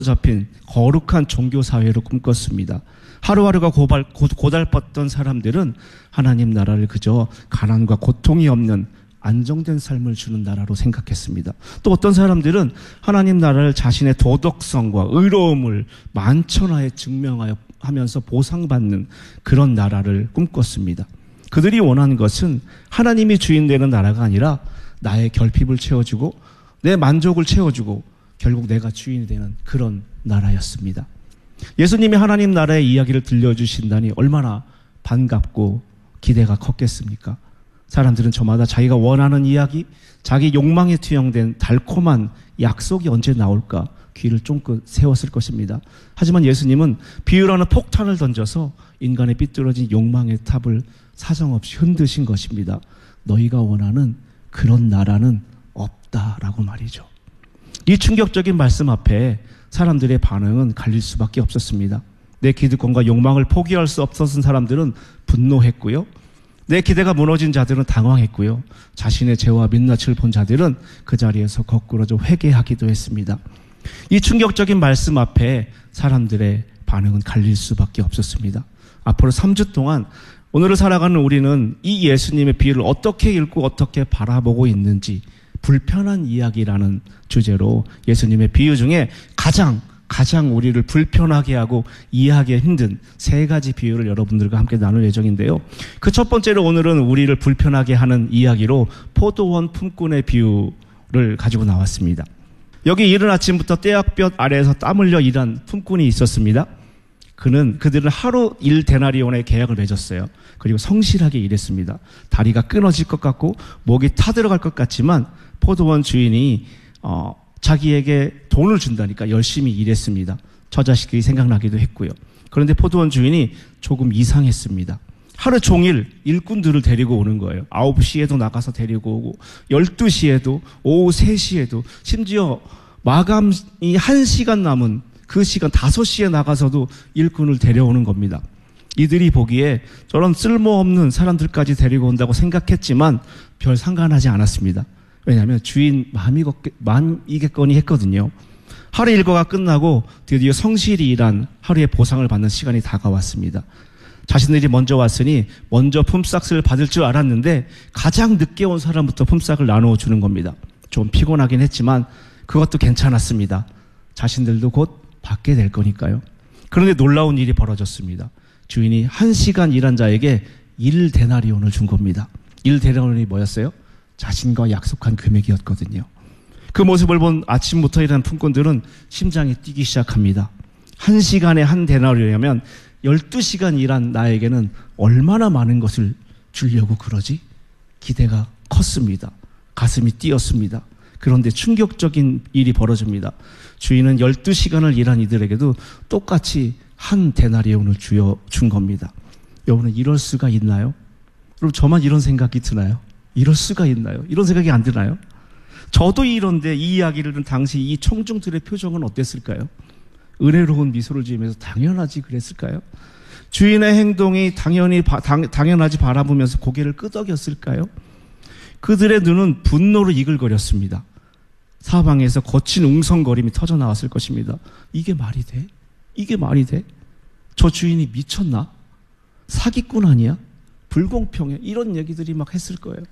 잡힌 거룩한 종교사회로 꿈꿨습니다. 하루하루가 고달팠던 사람들은 하나님 나라를 그저 가난과 고통이 없는 안정된 삶을 주는 나라로 생각했습니다. 또 어떤 사람들은 하나님 나라를 자신의 도덕성과 의로움을 만천하에 증명하면서 보상받는 그런 나라를 꿈꿨습니다. 그들이 원하는 것은 하나님이 주인 되는 나라가 아니라 나의 결핍을 채워주고 내 만족을 채워주고 결국 내가 주인이 되는 그런 나라였습니다. 예수님이 하나님 나라의 이야기를 들려주신다니 얼마나 반갑고 기대가 컸겠습니까? 사람들은 저마다 자기가 원하는 이야기, 자기 욕망에 투영된 달콤한 약속이 언제 나올까 귀를 쫑긋 세웠을 것입니다. 하지만 예수님은 비유라는 폭탄을 던져서 인간의 삐뚤어진 욕망의 탑을 사정없이 흔드신 것입니다. 너희가 원하는 그런 나라는 없다라고 말이죠. 이 충격적인 말씀 앞에 사람들의 반응은 갈릴 수밖에 없었습니다. 내 기득권과 욕망을 포기할 수 없었던 사람들은 분노했고요. 내 기대가 무너진 자들은 당황했고요. 자신의 죄와 민낯을 본 자들은 그 자리에서 거꾸러져 회개하기도 했습니다. 이 충격적인 말씀 앞에 사람들의 반응은 갈릴 수밖에 없었습니다. 앞으로 3주 동안 오늘을 살아가는 우리는 이 예수님의 비유를 어떻게 읽고 어떻게 바라보고 있는지 불편한 이야기라는 주제로 예수님의 비유 중에 가장 우리를 불편하게 하고 이해하기 힘든 3가지 비유를 여러분들과 함께 나눌 예정인데요. 그 첫 번째로 오늘은 우리를 불편하게 하는 이야기로 포도원 품꾼의 비유를 가지고 나왔습니다. 여기 이른 아침부터 떼약볕 아래에서 땀 흘려 일한 품꾼이 있었습니다. 그들은 하루 1데나리온의 계약을 맺었어요. 그리고 성실하게 일했습니다. 다리가 끊어질 것 같고 목이 타들어갈 것 같지만 포도원 주인이 자기에게 돈을 준다니까 열심히 일했습니다. 처자식이 생각나기도 했고요. 그런데 포도원 주인이 조금 이상했습니다. 하루 종일 일꾼들을 데리고 오는 거예요. 9시에도 나가서 데리고 오고 12시에도 오후 3시에도 심지어 마감이 1시간 남은 그 시간 5시에 나가서도 일꾼을 데려오는 겁니다. 이들이 보기에 저런 쓸모없는 사람들까지 데리고 온다고 생각했지만 별 상관하지 않았습니다. 왜냐하면 주인 마음이겠거니 했거든요. 하루 일과가 끝나고 드디어 성실히 일한 하루의 보상을 받는 시간이 다가왔습니다. 자신들이 먼저 왔으니 먼저 품삯을 받을 줄 알았는데 가장 늦게 온 사람부터 품삯을 나누어 주는 겁니다. 좀 피곤하긴 했지만 그것도 괜찮았습니다. 자신들도 곧 받게 될 거니까요. 그런데 놀라운 일이 벌어졌습니다. 주인이 1시간 일한 자에게 1데나리온을 준 겁니다. 1데나리온이 뭐였어요? 자신과 약속한 금액이었거든요. 그 모습을 본 아침부터 일하는 품꾼들은 심장이 뛰기 시작합니다. 1시간에 1데나리온이면 12시간 일한 나에게는 얼마나 많은 것을 주려고 그러지? 기대가 컸습니다. 가슴이 뛰었습니다. 그런데 충격적인 일이 벌어집니다. 주인은 12시간을 일한 이들에게도 똑같이 1데나리온을 준 겁니다. 여러분은 이럴 수가 있나요? 여러분 저만 이런 생각이 드나요? 이럴 수가 있나요? 이런 생각이 안 드나요? 저도 이런데 이 이야기를 들은 당시 이 청중들의 표정은 어땠을까요? 은혜로운 미소를 지으면서 당연하지 그랬을까요? 주인의 행동이 당연하지 바라보면서 고개를 끄덕였을까요? 그들의 눈은 분노로 이글거렸습니다. 사방에서 거친 웅성거림이 터져나왔을 것입니다. 이게 말이 돼? 이게 말이 돼? 저 주인이 미쳤나? 사기꾼 아니야? 불공평해? 이런 얘기들이 막 했을 거예요.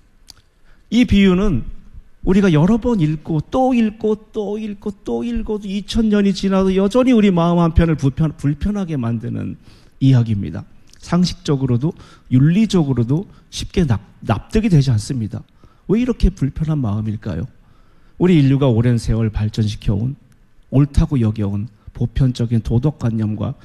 이 비유는 우리가 여러 번 읽고 또 읽고 또 읽고 또 읽어도 2000년이 지나도 여전히 우리 마음 한편을 불편하게 만드는 이야기입니다. 상식적으로도 윤리적으로도 쉽게 납득이 되지 않습니다. 왜 이렇게 불편한 마음일까요? 우리 인류가 오랜 세월 발전시켜온 옳다고 여겨온 보편적인 도덕관념과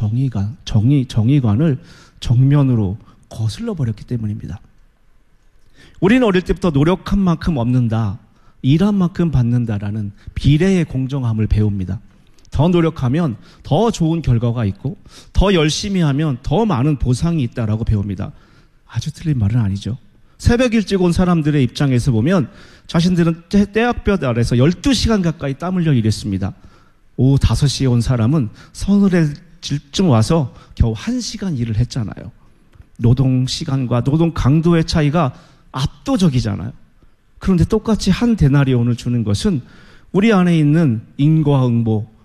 정의관을 정면으로 거슬러 버렸기 때문입니다. 우리는 어릴 때부터 노력한 만큼 얻는다, 일한 만큼 받는다라는 비례의 공정함을 배웁니다. 더 노력하면 더 좋은 결과가 있고 더 열심히 하면 더 많은 보상이 있다라고 배웁니다. 아주 틀린 말은 아니죠. 새벽 일찍 온 사람들의 입장에서 보면 자신들은 떼약볕 아래서 12시간 가까이 땀 흘려 일했습니다. 오후 5시에 온 사람은 서늘해질쯤 와서 겨우 1시간 일을 했잖아요. 노동 시간과 노동 강도의 차이가 압도적이잖아요. 그런데 똑같이 1데나리온을 주는 것은 우리 안에 있는 인과응보,